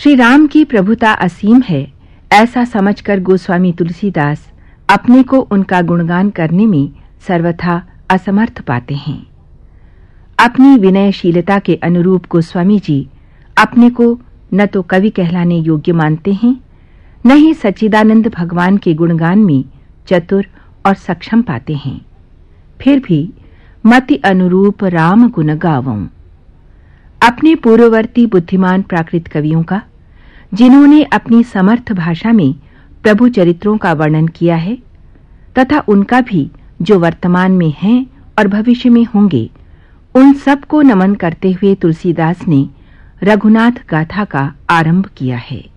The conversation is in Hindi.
श्री राम की प्रभुता असीम है, ऐसा समझकर गोस्वामी तुलसीदास अपने को उनका गुणगान करने में सर्वथा असमर्थ पाते हैं। अपनी विनयशीलता के अनुरूप गोस्वामी जी अपने को न तो कवि कहलाने योग्य मानते हैं, न ही सच्चिदानंद भगवान के गुणगान में चतुर और सक्षम पाते हैं। फिर भी मति अनुरूप राम गुण गावऊं। अपने पूर्ववर्ती बुद्धिमान प्राकृत कवियों का, जिन्होंने अपनी समर्थ भाषा में प्रभु चरित्रों का वर्णन किया है, तथा उनका भी जो वर्तमान में हैं और भविष्य में होंगे, उन सब को नमन करते हुए तुलसीदास ने रघुनाथ गाथा का आरंभ किया है।